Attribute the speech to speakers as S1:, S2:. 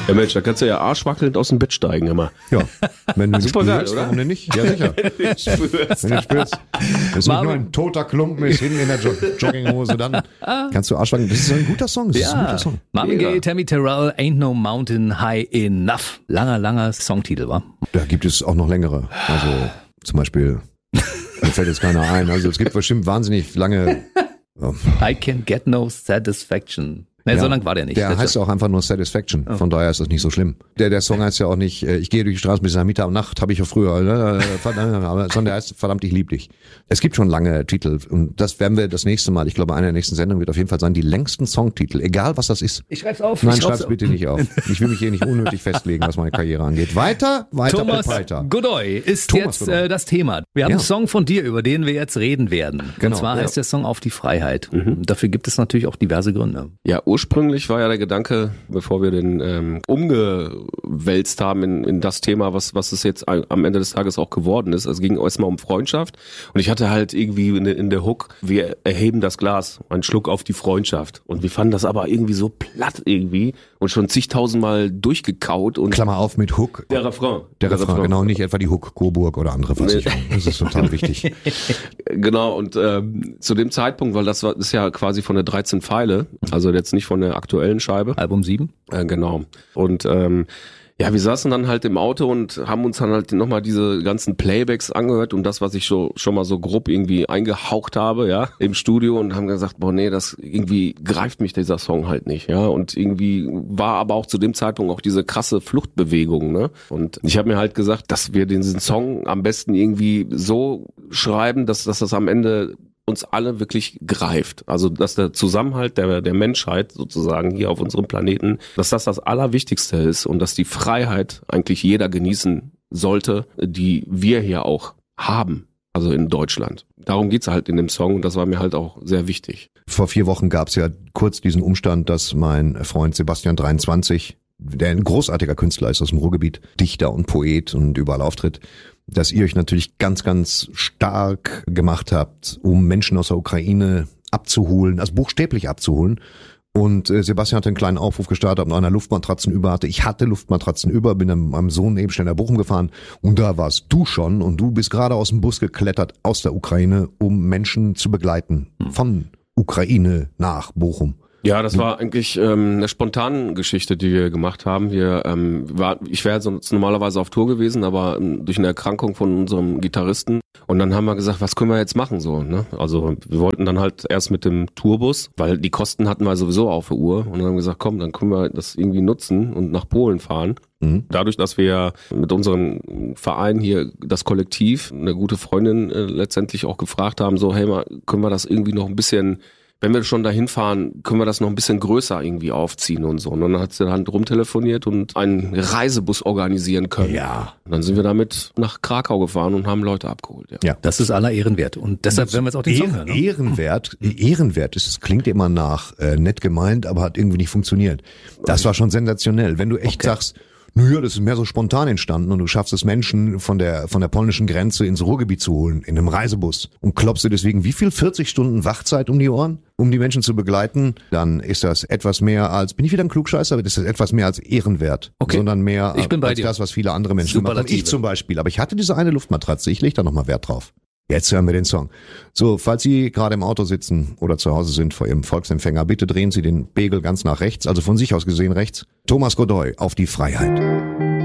S1: Ja Mensch, da kannst du ja arschwackelnd aus dem Bett steigen immer.
S2: Ja, wenn du
S1: Super geil,
S2: spürst,
S1: oder?
S2: warum denn nicht? Ja, sicher. Wenn du spürst, das ist nicht nur ein toter Klumpen ist hinten in der Jogginghose, dann kannst du Arschwacken. Das ist ein guter Song. Das ist ein guter Song.
S3: Marvin
S1: Mega.
S3: Gaye, Tammy Terrell, Ain't No Mountain High Enough. Langer Songtitel, wa?
S2: Da gibt es auch noch längere. Also zum Beispiel, mir fällt jetzt keiner ein. Also es gibt bestimmt wahnsinnig lange.
S3: I can get no satisfaction. Nee, so lang war der nicht.
S2: Der heißt auch einfach nur Satisfaction. Von daher ist das nicht so schlimm. Der Song heißt ja auch nicht, ich gehe durch die Straße bis nach Mittag und Nacht, habe ich ja früher, sondern der heißt verdammt, ich lieb dich. Es gibt schon lange Titel und das werden wir das nächste Mal, ich glaube, einer der nächsten Sendungen wird auf jeden Fall sein, die längsten Songtitel, egal was das ist.
S3: Ich schreib's auf.
S2: Nein, schreib's bitte nicht auf. Ich will mich hier nicht unnötig festlegen, was meine Karriere angeht. Weiter,
S3: Thomas
S2: weiter.
S3: Godoy ist
S2: Thomas
S3: jetzt
S2: Godoy.
S3: Das Thema. Wir haben
S2: Ja.
S3: einen Song von dir, über den wir jetzt reden werden.
S2: Genau.
S3: Und zwar heißt der Song Auf die Freiheit. Dafür gibt es natürlich auch diverse Gründe.
S1: Ja, ursprünglich war ja der Gedanke, bevor wir den umgewälzt haben in das Thema, was es jetzt am Ende des Tages auch geworden ist. Es ging erstmal um Freundschaft und ich hatte halt irgendwie in der Hook, wir erheben das Glas, einen Schluck auf die Freundschaft. Und wir fanden das aber irgendwie so platt irgendwie und schon zigtausendmal durchgekaut und
S2: Klammer auf mit Hook.
S1: der Refrain.
S2: Der Refrain, genau, nicht etwa die Hook, Coburg oder andere Versicherungen. Das ist total wichtig.
S1: Genau, und zu dem Zeitpunkt, weil das ist ja quasi von der 13 Pfeile, also jetzt nicht von der aktuellen Scheibe.
S3: Album 7.
S1: Genau. Und ja, wir saßen dann halt im Auto und haben uns dann halt nochmal diese ganzen Playbacks angehört und das, was ich schon mal so grob irgendwie eingehaucht habe, ja, im Studio und haben gesagt, boah, nee, das irgendwie greift mich dieser Song halt nicht, ja, und irgendwie war aber auch zu dem Zeitpunkt auch diese krasse Fluchtbewegung, ne, und ich habe mir halt gesagt, dass wir diesen Song am besten irgendwie so schreiben, dass das am Ende uns alle wirklich greift. Also, dass der Zusammenhalt der Menschheit sozusagen hier auf unserem Planeten, dass das Allerwichtigste ist und dass die Freiheit eigentlich jeder genießen sollte, die wir hier auch haben, also in Deutschland. Darum geht's halt in dem Song und das war mir halt auch sehr wichtig.
S2: Vor 4 Wochen gab es ja kurz diesen Umstand, dass mein Freund Sebastian 23, der ein großartiger Künstler ist aus dem Ruhrgebiet, Dichter und Poet und überall auftritt, dass ihr euch natürlich ganz, ganz stark gemacht habt, um Menschen aus der Ukraine abzuholen, also buchstäblich abzuholen. Und Sebastian hat einen kleinen Aufruf gestartet, ob noch einer Luftmatratzen über hatte. Ich hatte Luftmatratzen über, bin dann mit meinem Sohn eben schnell nach Bochum gefahren und da warst du schon und du bist gerade aus dem Bus geklettert aus der Ukraine, um Menschen zu begleiten von Ukraine nach Bochum.
S1: Ja, das war eigentlich eine spontane Geschichte, die wir gemacht haben. Ich wäre sonst normalerweise auf Tour gewesen, aber durch eine Erkrankung von unserem Gitarristen. Und dann haben wir gesagt, was können wir jetzt machen so, ne? Also wir wollten dann halt erst mit dem Tourbus, weil die Kosten hatten wir sowieso auf der Uhr. Und dann haben wir gesagt, komm, dann können wir das irgendwie nutzen und nach Polen fahren. Dadurch, dass wir mit unserem Verein hier, das Kollektiv, eine gute Freundin letztendlich auch gefragt haben, so, hey, können wir das irgendwie noch ein bisschen, wenn wir schon dahin fahren, können wir das noch ein bisschen größer irgendwie aufziehen und so. Und dann hat sie dann rumtelefoniert und einen Reisebus organisieren können.
S2: Ja.
S1: Und dann sind wir damit nach Krakau gefahren und haben Leute abgeholt.
S2: Ja.
S3: Das ist aller Ehrenwert. Und deshalb werden wir jetzt auch den Song hören. Ne?
S2: Ehrenwert ist, es klingt immer nach nett gemeint, aber hat irgendwie nicht funktioniert. Das war schon sensationell. Wenn du echt sagst, naja, das ist mehr so spontan entstanden und du schaffst es Menschen von der polnischen Grenze ins Ruhrgebiet zu holen, in einem Reisebus und klopfst dir deswegen wie viel 40 Stunden Wachzeit um die Ohren, um die Menschen zu begleiten, dann ist das etwas mehr als, bin ich wieder ein Klugscheißer, aber das ist etwas mehr als ehrenwert, sondern mehr
S3: Ich bin bei
S2: als
S3: dir.
S2: das, was viele andere Menschen machen.
S3: Superlative.
S2: Ich zum Beispiel, aber ich hatte diese eine Luftmatratze, ich leg da nochmal Wert drauf. Jetzt hören wir den Song. So, falls Sie gerade im Auto sitzen oder zu Hause sind vor Ihrem Volksempfänger, bitte drehen Sie den Pegel ganz nach rechts, also von sich aus gesehen rechts. Thomas Godoy, Auf die Freiheit.